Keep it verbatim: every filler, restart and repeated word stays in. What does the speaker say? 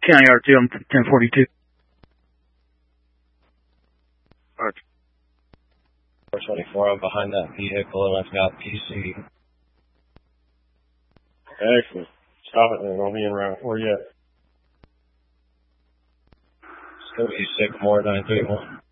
County R two, I'm ten forty-two. four twenty-four, I'm behind that vehicle and I've got P C. Excellent. Stop it then, I'll be in route. Where you at? It's going to be Sycamore nine three one.